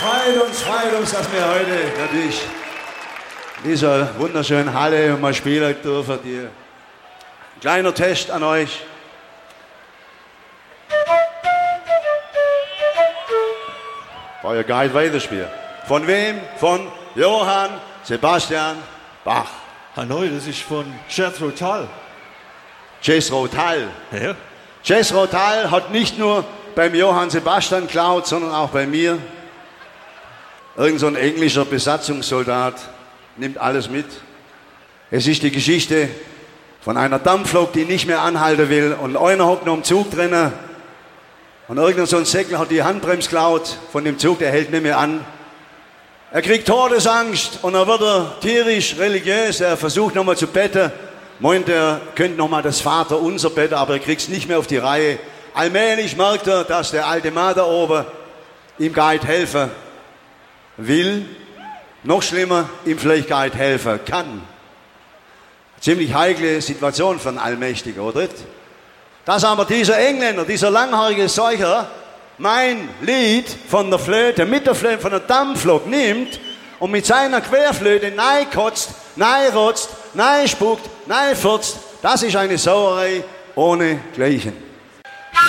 Freut uns, dass wir heute natürlich in dieser wunderschönen Halle mal spielen dürfen. Kleiner Test an euch. War ja geil weiterspielen. Von wem? Von Johann Sebastian Bach. Hanoi, das ist von Jethro Tull. Jethro Tull. Ja. Jethro Tull hat nicht nur beim Johann Sebastian geklaut, sondern auch bei mir. Irgend so ein englischer Besatzungssoldat nimmt alles mit. Es ist die Geschichte von einer Dampflok, die nicht mehr anhalten will. Und einer hockt noch im Zug drinnen. Und irgendein so ein Säckel hat die Handbremse geklaut von dem Zug, der hält nicht mehr an. Er kriegt Todesangst und dann wird er tierisch religiös. Er versucht nochmal zu betten. Meint, er könnte nochmal das Vaterunser betten, aber er kriegt es nicht mehr auf die Reihe. Allmählich merkt er, dass der alte Mann da oben ihm gar nicht helfen will. Noch schlimmer, ihm vielleicht gar nicht helfen kann. Ziemlich heikle Situation für einen Allmächtigen, oder? Dass aber dieser Engländer, dieser langhaarige Seucher, mein Lied von der Flöte, mit der Flöte von der Dampflok nimmt und mit seiner Querflöte neikotzt, neirotzt, neispuckt, neifurzt, das ist eine Sauerei ohne Gleichen.